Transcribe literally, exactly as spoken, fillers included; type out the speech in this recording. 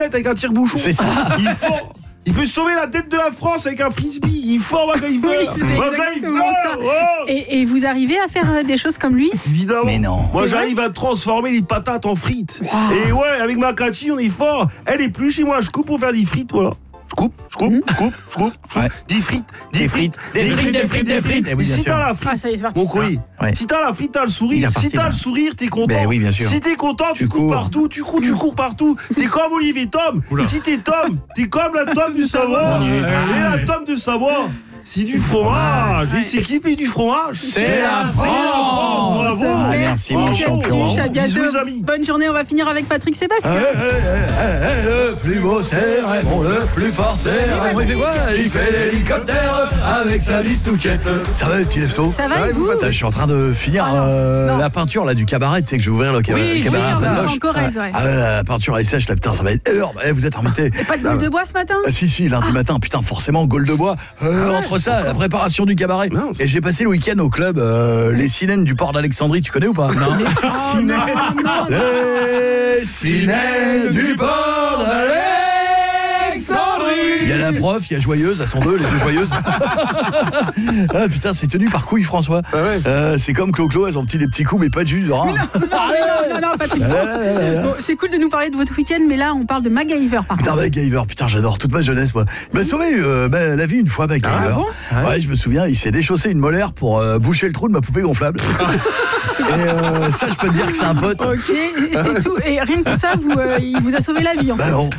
avec un tire-bouchon. C'est ça. Il est fort. Il peut sauver la tête de la France avec un frisbee. Il est fort, MacGyver. Oui, c'est exactement ça. Oh. Et, et vous arrivez à faire des choses comme lui? Évidemment. Mais non. Moi, C'est j'arrive à transformer les patates en frites. Wow. Et ouais, avec ma Cathy, on est fort. Elle est plus chez moi. Je coupe pour faire des frites, voilà. Je coupe, je coupe, je coupe, je coupe, je coupe. Ouais. Des frites, Des frites, des frites, des frites, des frites. Eh oui, bien Si sûr. t'as la Ah, frite, ça y est, c'est parti. mon courrier. Ouais. Si t'as la frite, t'as le Il sourire. est parti, Si t'as là. le sourire, t'es content. Ben oui, bien sûr. Si t'es content, tu, Tu cours cours. partout, tu cours, tu cours partout. T'es comme Olivier Tom. Si t'es Tom, t'es comme la Tom du savoir. Mon Dieu. Et la Tom de savoir, c'est du fromage. Et c'est qui paye du fromage? C'est la France. France. Bravo. Ah, merci, mon Merci, champion. Catuche, à bientôt. Bisous, les amis. Bonne journée, on va finir avec Patrick Sébastien. Le plus beau c'est Raymond, le plus fort c'est Raymond. Il fait quoi? Il fait l'hélicoptère avec sa bistouquette. Ça va, petit Lefto? Ça va, et vous? Je suis en train de finir Ah non, euh, non. la peinture là du cabaret. Tu sais que je vais ouvrir le caba- Oui, oui, cabaret à en, Sandoche. en Corrèze, ouais. Ah, la peinture elle est sèche là, putain, ça va être énorme. Eh, vous êtes invité. Et pas de boule de bois ce matin? Ah, si, si, lundi matin, putain, forcément, Gaule de bois. Euh, entre ça, la préparation du cabaret. Mince. Et j'ai passé le week-end au club euh, Les Silènes du port d'Alexandrie. Tu connais ou pas? Non. Oh, non, non, non. Les Silènes du port d'Alexandrie. Il y a la prof, il y a Joyeuse, elles sont deux, les deux Joyeuses. Ah putain, c'est tenu par Couille François. Ah ouais. Euh, c'est comme Clo-Clo, elles ont petit, des petits coups, mais pas de jus. Genre, hein. Non, mais non, non, non, Patrick. Bon, c'est cool de nous parler de votre week-end, mais là, on parle de MacGyver, par Putain, contre. MacGyver, putain, j'adore toute ma jeunesse, moi. Il m'a sauvé euh, bah, la vie une fois, MacGyver. Ah bon? Ouais, je me souviens, il s'est déchaussé une molaire pour euh, boucher le trou de ma poupée gonflable. Et euh, ça, je peux te dire que c'est un pote. Ok, et c'est tout. Et rien que pour ça, vous, euh, il vous a sauvé la vie, en Bah fait. non,